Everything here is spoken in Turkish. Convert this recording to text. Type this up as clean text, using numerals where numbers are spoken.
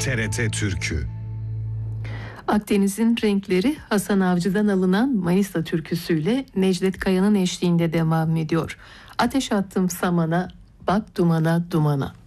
TRT Türkü. Akdeniz'in renkleri Hasan Avcı'dan alınan Manisa türküsüyle Necdet Kaya'nın eşliğinde devam ediyor. Ateş attım samana, bak dumana dumana.